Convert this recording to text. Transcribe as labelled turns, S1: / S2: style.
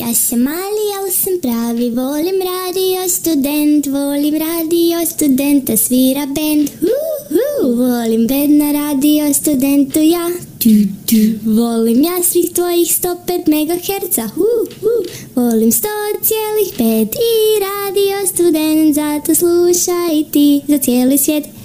S1: Ja sam mali, ali sam pravi, volim radio studenta, svira bend, volim bend na radio studentu, ja, volim ja svih tvojih 105 megaherca, volim 100,5 i radio student, zato slušaj ti za cijeli svijet.